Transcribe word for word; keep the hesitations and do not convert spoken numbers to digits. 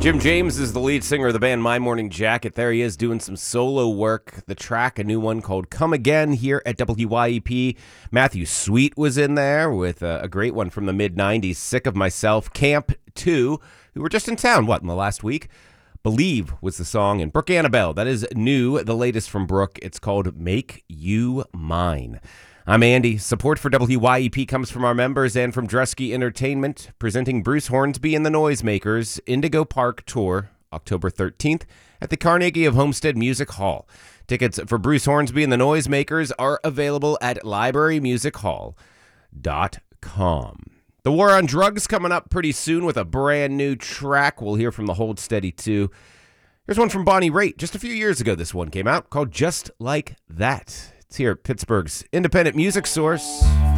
Jim James is the lead singer of the band My Morning Jacket. There he is doing some solo work. The track, a new one called Come Again here at W Y E P. Matthew Sweet was in there with a, a great one from the mid nineties, Sick of Myself. Camp two, who were just in town, what, in the last week? Believe was the song. And Brooke Annabelle, that is new, the latest from Brooke. It's called Make You Mine. I'm Andy. Support for W Y E P comes from our members and from Dresky Entertainment, presenting Bruce Hornsby and the Noisemakers Indigo Park Tour, October thirteenth, at the Carnegie of Homestead Music Hall. Tickets for Bruce Hornsby and the Noisemakers are available at library music hall dot com. The War on Drugs coming up pretty soon with a brand new track. We'll hear from the Hold Steady too. Here's one from Bonnie Raitt. Just a few years ago this one came out, called Just Like That. It's here at Pittsburgh's independent music source.